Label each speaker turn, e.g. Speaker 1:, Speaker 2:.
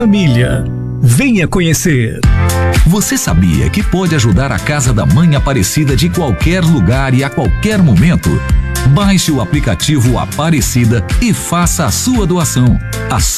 Speaker 1: Família, venha conhecer.
Speaker 2: Você sabia que pode ajudar a Casa da Mãe Aparecida de qualquer lugar e a qualquer momento? Baixe o aplicativo Aparecida e faça a sua doação.